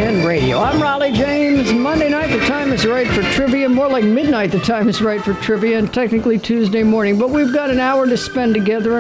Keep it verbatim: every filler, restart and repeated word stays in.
in radio. I'm Raleigh James. Monday night, the time is right for trivia. More like midnight, the time is right for trivia, and technically Tuesday morning. But we've got an hour to spend together.